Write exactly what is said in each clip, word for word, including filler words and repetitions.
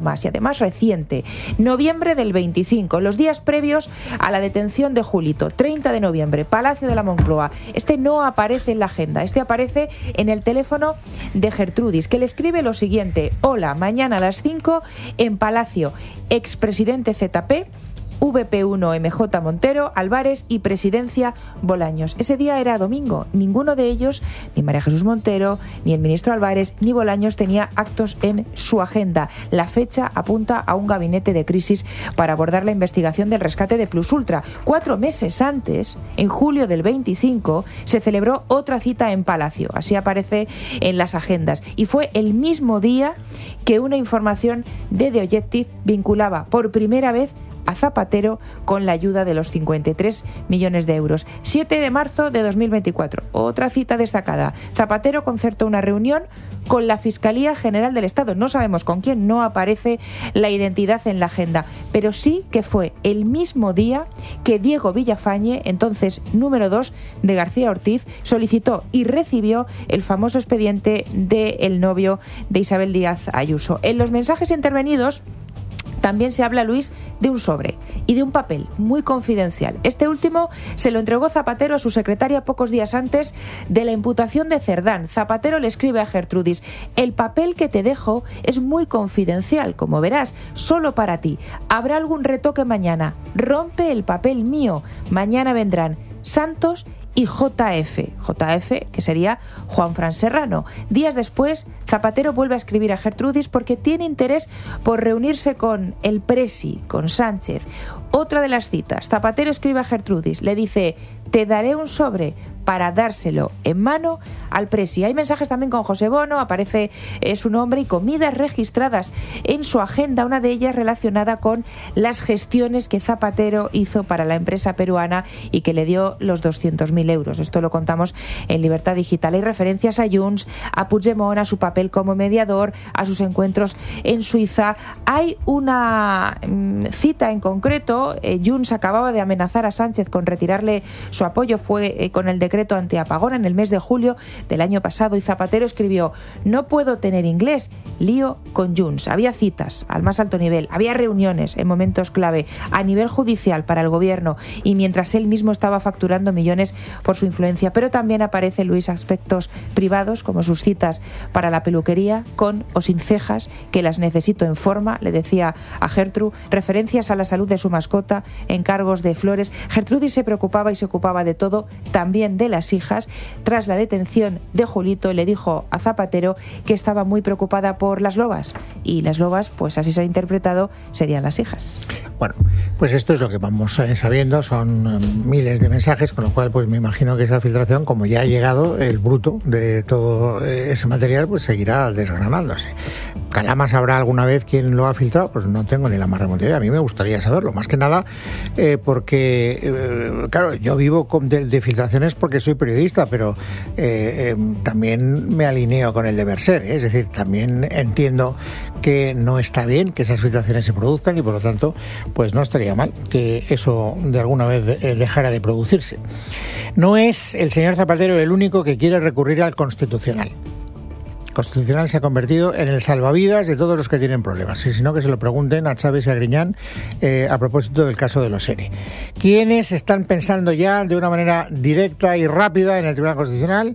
más y además reciente. Noviembre del veinticinco, los días previos a la detención de Julito. treinta de noviembre, Palacio de la Moncloa. Este no aparece en la agenda, este aparece en el teléfono de Gertrudis, que le escribe lo siguiente: hola, mañana a las cinco en Palacio, expresidente Z P, V P uno M J Montero, Álvarez y Presidencia Bolaños. Ese día era domingo. Ninguno de ellos, ni María Jesús Montero, ni el ministro Álvarez, ni Bolaños, tenía actos en su agenda. La fecha apunta a un gabinete de crisis para abordar la investigación del rescate de Plus Ultra. Cuatro meses antes, en julio del veinticinco, se celebró otra cita en Palacio. Así aparece en las agendas. Y fue el mismo día que una información de The Objective vinculaba por primera vez a Zapatero con la ayuda de los cincuenta y tres millones de euros. siete de marzo de dos mil veinticuatro, otra cita destacada. Zapatero concertó una reunión con la Fiscalía General del Estado. No sabemos con quién, no aparece la identidad en la agenda, pero sí que fue el mismo día que Diego Villafañe, entonces número dos de García Ortiz, solicitó y recibió el famoso expediente del novio de Isabel Díaz Ayuso. En los mensajes intervenidos también se habla, Luis, de un sobre y de un papel muy confidencial. Este último se lo entregó Zapatero a su secretaria pocos días antes de la imputación de Cerdán. Zapatero le escribe a Gertrudis: el papel que te dejo es muy confidencial, como verás, solo para ti. Habrá algún retoque mañana. Rompe el papel mío. Mañana vendrán Santos y J F, J F, que sería Juanfran Serrano. Días después, Zapatero vuelve a escribir a Gertrudis porque tiene interés por reunirse con el Presi, con Sánchez. Otra de las citas, Zapatero escribe a Gertrudis, le dice: te daré un sobre para dárselo en mano al Presi. Hay mensajes también con José Bono, aparece eh, su nombre y comidas registradas en su agenda, una de ellas relacionada con las gestiones que Zapatero hizo para la empresa peruana y que le dio los doscientos mil euros. Esto lo contamos en Libertad Digital. Hay referencias a Junts, a Puigdemont, a su papel como mediador, a sus encuentros en Suiza. Hay una mm, cita en concreto. eh, Junts acababa de amenazar a Sánchez con retirarle su apoyo, fue eh, con el decreto antiapagón en el mes de julio del año pasado, y Zapatero escribió: no puedo tener inglés, lío con Junts. Había citas al más alto nivel, había reuniones en momentos clave a nivel judicial para el gobierno, y mientras él mismo estaba facturando millones por su influencia. Pero también aparece, Luis, aspectos privados como sus citas para la peluquería con o sin cejas, que las necesito en forma, le decía a Gertrude, referencias a la salud de su mascota, encargos de flores. Gertrudis se preocupaba y se ocupaba de todo, también de las hijas. Tras la detención de Julito, le dijo a Zapatero que estaba muy preocupada por las lobas, y las lobas, pues así se ha interpretado, serían las hijas. Bueno, pues esto es lo que vamos sabiendo, son miles de mensajes, con lo cual pues me imagino que esa filtración, como ya ha llegado el bruto de todo ese material, pues seguirá desgranándose. ¿Calama sabrá alguna vez quién lo ha filtrado? Pues no tengo ni la más remota idea. A mí me gustaría saberlo, más que nada eh, porque, eh, claro, yo vivo con de, de filtraciones porque soy periodista, pero eh, eh, también me alineo con el deber ser, ¿eh? Es decir, también entiendo que no está bien que esas filtraciones se produzcan y por lo tanto pues no estaría mal que eso de alguna vez eh, dejara de producirse. No es el señor Zapatero el único que quiere recurrir al Constitucional. Constitucional se ha convertido en el salvavidas de todos los que tienen problemas, y si no, que se lo pregunten a Chávez y a Griñán eh, a propósito del caso de los ERE. ¿Quiénes están pensando ya de una manera directa y rápida en el Tribunal Constitucional?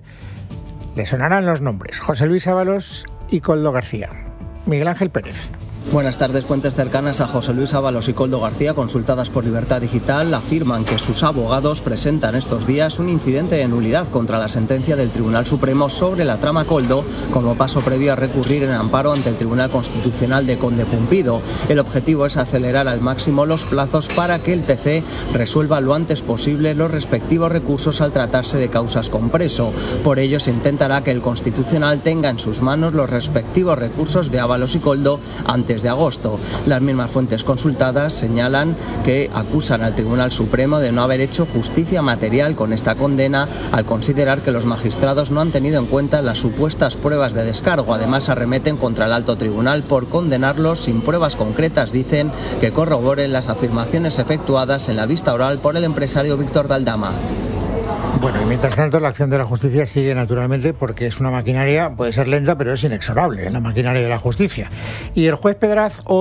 Le sonarán los nombres: José Luis Ábalos y Koldo García. Miguel Ángel Pérez. Buenas tardes. Fuentes cercanas a José Luis Ábalos y Koldo García, consultadas por Libertad Digital, afirman que sus abogados presentan estos días un incidente de nulidad contra la sentencia del Tribunal Supremo sobre la trama Koldo, como paso previo a recurrir en amparo ante el Tribunal Constitucional de Conde Pumpido. El objetivo es acelerar al máximo los plazos para que el T C resuelva lo antes posible los respectivos recursos al tratarse de causas con preso. Por ello, se intentará que el Constitucional tenga en sus manos los respectivos recursos de Ábalos y Koldo ante de agosto. Las mismas fuentes consultadas señalan que acusan al Tribunal Supremo de no haber hecho justicia material con esta condena, al considerar que los magistrados no han tenido en cuenta las supuestas pruebas de descargo. Además, arremeten contra el alto tribunal por condenarlos sin pruebas concretas, dicen, que corroboren las afirmaciones efectuadas en la vista oral por el empresario Víctor Daldama. Bueno, y mientras tanto la acción de la justicia sigue naturalmente, porque es una maquinaria, puede ser lenta, pero es inexorable, la maquinaria de la justicia. Y el juez Pedraz